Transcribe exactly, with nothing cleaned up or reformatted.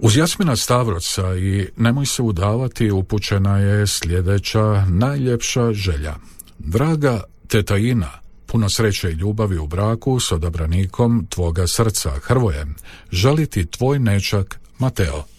Uz Jasmina Stavroca i Nemoj se udavati upućena je sljedeća najljepša želja. Draga teta Ina, puno sreće i ljubavi u braku s odabranikom tvoga srca, Hrvoje. Želi ti tvoj nečak Mateo.